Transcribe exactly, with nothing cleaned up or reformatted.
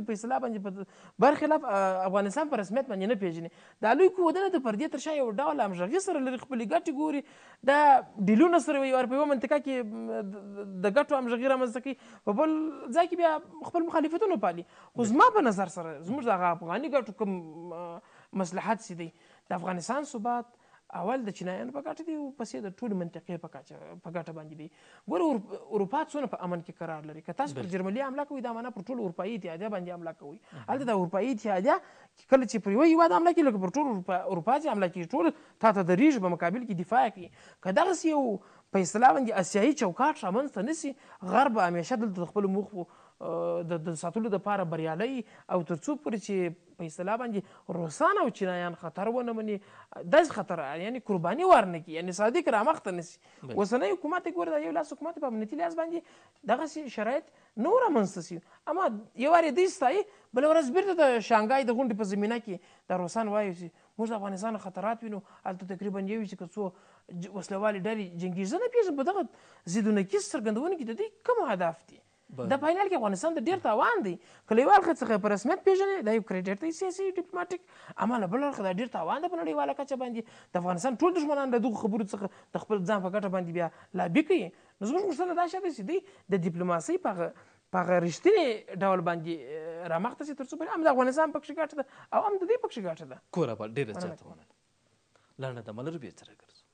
په اصطلاح باندې برخلاف افغانستان په رسمیت باندې نه پېژني. دا لوی قوتونه د پردې تر شا یو ډول همغږي سره لري، خپلې ګټې ګوري، دا ډیلونه سره وي، په یوه منطقه کې د ګټو همغږي رامنځته کوي، په بل ځای کې بیا خپل مخالفتونه پالي. خو زما په نظر سره زموږ د هغه افغاني ګټو کوم مصلحت چې دی د افغانستان ثبات اول د چینایانو په ګټه دی او پسې د ټولې منطقې په ګټه باندې دی. ګوره اروپا څونه په امن کې قرار لري، که تاسو پر جرمني حمله کوئ دا معنا پر ټول اروپایي اتحادیه باندې حمله کوئ. هلته د اروپایي اتحادیه کله چې پر یوه هېواد حمله کوي لکه پر ټول اروپا چې حمله کوي ټول تا ته درېږي، په مقابل کې دفاع کوي. که دغسې یو په اصطلاح باندې اسیایي چوکاټ رامنځته نه سي، غرب همیشه دلته د خپلو موخو د ساتلو دپاره بریالی او تر څو پورې چې په اصطلاح باندې روسان او چینایان خطر ونه مني، داسې خطر یعنې قرباني ورنه کړي، یعنې صادق رامخته نه سي. اوسنی حکومت یې ګوره دا یو لاس حکومت په امنیتي لحاظ باندې دغسې شرایط نه و رامنځته سي. اما یو وار یې دوی ستایي، بله ورځ بېرته د شانګهای د غونډې په زمینه کې دا روسان وایي چې موږ د افغانستان خطرات وینو. هلته تقریبا یو چې که څو وسلوالې ډلې جنګېږي، زه نه پوهېږم په دغه ضد و نقیض څرګندونې کې د دوی کوم هدف دی. د فاینل کې افغانستان ته ډېر تاوان دی، که له یو اړخه څخه په رسمیت پېژنې دا یو کریډټ دی سیاسي ډیپلوماټیک، اما له بل اړخه دا ډېر تاوان دی په نړیواله کچه باندې. د افغانستان ټول دښمنان له دغو خبرو څخه د خپل ځان په ګټه باندې بیا لابي کوي. نو زموږ غوښتنه دا شوې چې دوی د ډیپلوماسۍ په هغه په هغه رښتینې ډول باندې رامخته سي تر څو پورې هم د افغانستان پکښې ګټه ده او هم د دوی پکښې ګټه ده. کور اباد ډېره زیاته مننه. لنډه دمه لرو بیا سره ګرځو.